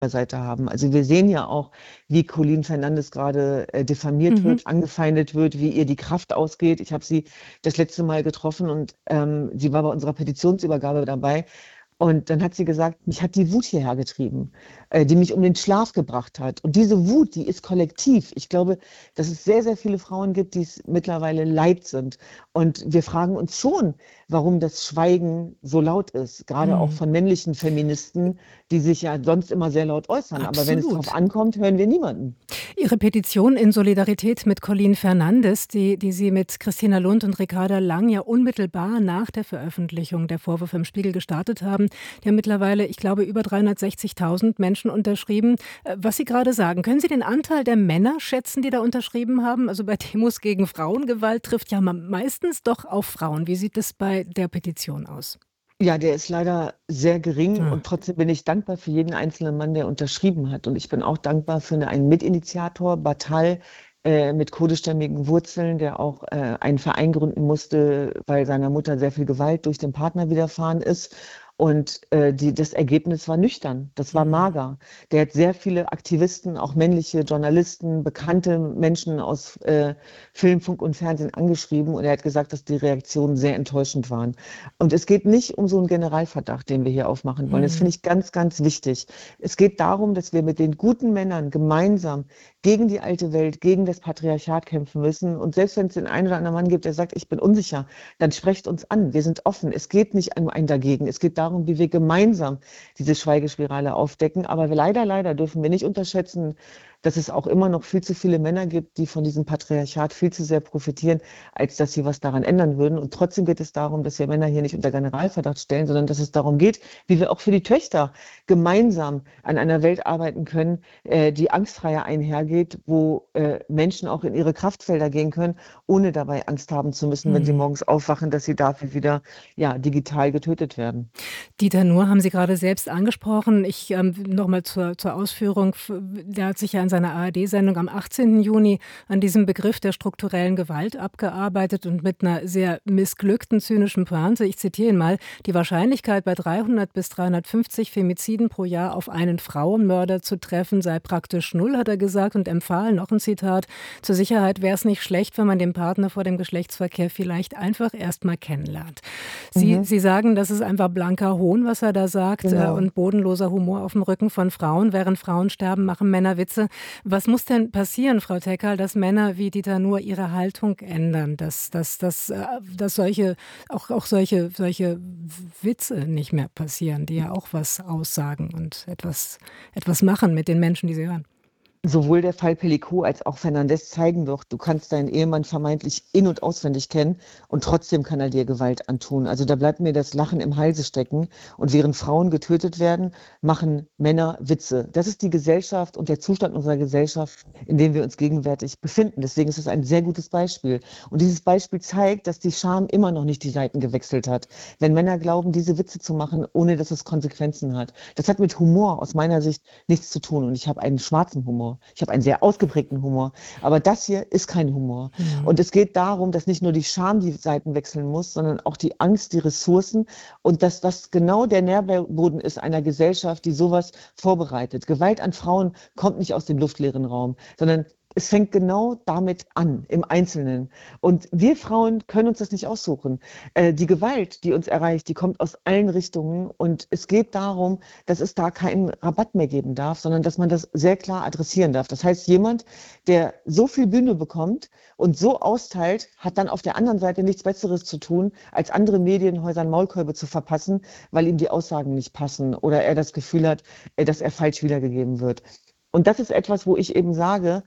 Seite haben. Also wir sehen ja auch, wie Colleen Fernandes gerade diffamiert Mhm. wird, angefeindet wird, wie ihr die Kraft ausgeht. Ich habe sie das letzte Mal getroffen und sie war bei unserer Petitionsübergabe dabei. Und dann hat sie gesagt, mich hat die Wut hierher getrieben, die mich um den Schlaf gebracht hat. Und diese Wut, die ist kollektiv. Ich glaube, dass es sehr, sehr viele Frauen gibt, die es mittlerweile leid sind. Und wir fragen uns schon, warum das Schweigen so laut ist, gerade auch Mhm. von männlichen Feministen, die sich ja sonst immer sehr laut äußern. Aber wenn es drauf Absolut. ankommt, hören wir niemanden. Ihre Petition in Solidarität mit Colleen Fernandes, die Sie mit Christina Lund und Ricarda Lang ja unmittelbar nach der Veröffentlichung der Vorwürfe im Spiegel gestartet haben, die haben mittlerweile, ich glaube, über 360.000 Menschen unterschrieben. Was Sie gerade sagen, können Sie den Anteil der Männer schätzen, die da unterschrieben haben? Also bei Demos gegen Frauengewalt trifft ja meistens doch auf Frauen. Wie sieht es bei der Petition aus? Ja, der ist leider sehr gering Ah. und trotzdem bin ich dankbar für jeden einzelnen Mann, der unterschrieben hat. Und ich bin auch dankbar für einen Mitinitiator, Batal, mit kurdischstämmigen Wurzeln, der auch einen Verein gründen musste, weil seiner Mutter sehr viel Gewalt durch den Partner widerfahren ist. Und das Ergebnis war nüchtern, das war Mhm. mager. Der hat sehr viele Aktivisten, auch männliche Journalisten, bekannte Menschen aus Film, Funk und Fernsehen angeschrieben und er hat gesagt, dass die Reaktionen sehr enttäuschend waren. Und es geht nicht um so einen Generalverdacht, den wir hier aufmachen wollen. Das finde Mhm. ich ganz, ganz wichtig. Es geht darum, dass wir mit den guten Männern gemeinsam gegen die alte Welt, gegen das Patriarchat kämpfen müssen. Und selbst wenn es den einen oder anderen Mann gibt, der sagt, ich bin unsicher, dann sprecht uns an. Wir sind offen. Es geht nicht um ein Dagegen. Es geht darum, wie wir gemeinsam diese Schweigespirale aufdecken. Aber leider, leider dürfen wir nicht unterschätzen, dass es auch immer noch viel zu viele Männer gibt, die von diesem Patriarchat viel zu sehr profitieren, als dass sie was daran ändern würden. Und trotzdem geht es darum, dass wir Männer hier nicht unter Generalverdacht stellen, sondern dass es darum geht, wie wir auch für die Töchter gemeinsam an einer Welt arbeiten können, die angstfreier einhergeht, wo Menschen auch in ihre Kraftfelder gehen können, ohne dabei Angst haben zu müssen, wenn sie Mhm. morgens aufwachen, dass sie dafür wieder ja, digital getötet werden. Dieter Nuhr haben Sie gerade selbst angesprochen. Ich noch mal zur Ausführung. Der hat sich ja in seiner ARD-Sendung am 18. Juni an diesem Begriff der strukturellen Gewalt abgearbeitet und mit einer sehr missglückten, zynischen Pointe. Ich zitiere ihn mal. Die Wahrscheinlichkeit, bei 300 bis 350 Femiziden pro Jahr auf einen Frauenmörder zu treffen, sei praktisch null, hat er gesagt und empfahl, noch ein Zitat, zur Sicherheit wäre es nicht schlecht, wenn man den Partner vor dem Geschlechtsverkehr vielleicht einfach erst mal kennenlernt. Sie, Mhm, Sie sagen, das ist einfach blanker Hohn, was er da sagt, genau. und bodenloser Humor auf dem Rücken von Frauen. Während Frauen sterben, machen Männer Witze. Was muss denn passieren, Frau Teckerl, dass Männer wie Dieter Nuhr ihre Haltung ändern, dass solche Witze nicht mehr passieren, die ja auch was aussagen und etwas machen mit den Menschen, die sie hören? Sowohl der Fall Pellico als auch Fernandes zeigen doch, du kannst deinen Ehemann vermeintlich in- und auswendig kennen und trotzdem kann er dir Gewalt antun. Also da bleibt mir das Lachen im Halse stecken. Und während Frauen getötet werden, machen Männer Witze. Das ist die Gesellschaft und der Zustand unserer Gesellschaft, in dem wir uns gegenwärtig befinden. Deswegen ist es ein sehr gutes Beispiel. Und dieses Beispiel zeigt, dass die Scham immer noch nicht die Seiten gewechselt hat. Wenn Männer glauben, diese Witze zu machen, ohne dass es Konsequenzen hat. Das hat mit Humor aus meiner Sicht nichts zu tun. Und ich habe einen schwarzen Humor. Ich habe einen sehr ausgeprägten Humor. Aber das hier ist kein Humor. Mhm. Und es geht darum, dass nicht nur die Scham die Seiten wechseln muss, sondern auch die Angst, die Ressourcen und dass das genau der Nährboden ist einer Gesellschaft, die sowas vorbereitet. Gewalt an Frauen kommt nicht aus dem luftleeren Raum, sondern es fängt genau damit an, im Einzelnen. Und wir Frauen können uns das nicht aussuchen. Die Gewalt, die uns erreicht, die kommt aus allen Richtungen. Und es geht darum, dass es da keinen Rabatt mehr geben darf, sondern dass man das sehr klar adressieren darf. Das heißt, jemand, der so viel Bühne bekommt und so austeilt, hat dann auf der anderen Seite nichts Besseres zu tun, als andere Medienhäusern Maulkörbe zu verpassen, weil ihm die Aussagen nicht passen oder er das Gefühl hat, dass er falsch wiedergegeben wird. Und das ist etwas, wo ich eben sage,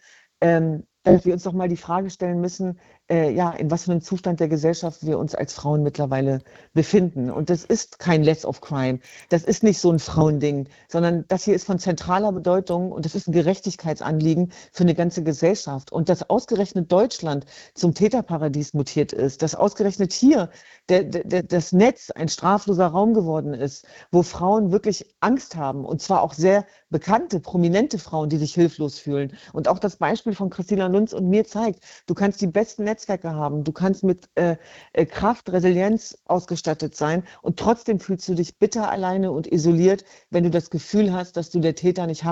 dass wir uns doch mal die Frage stellen müssen, ja, in was für einem Zustand der Gesellschaft wir uns als Frauen mittlerweile befinden. Und das ist kein Less of Crime. Das ist nicht so ein Frauending, sondern das hier ist von zentraler Bedeutung und das ist ein Gerechtigkeitsanliegen für eine ganze Gesellschaft. Und dass ausgerechnet Deutschland zum Täterparadies mutiert ist, dass ausgerechnet hier das Netz ein strafloser Raum geworden ist, wo Frauen wirklich Angst haben und zwar auch sehr bekannte, prominente Frauen, die sich hilflos fühlen. Und auch das Beispiel von Christina Lunz und mir zeigt, du kannst die besten Netzwerke haben, du kannst mit Kraft, Resilienz ausgestattet sein und trotzdem fühlst du dich bitter alleine und isoliert, wenn du das Gefühl hast, dass du der Täter nicht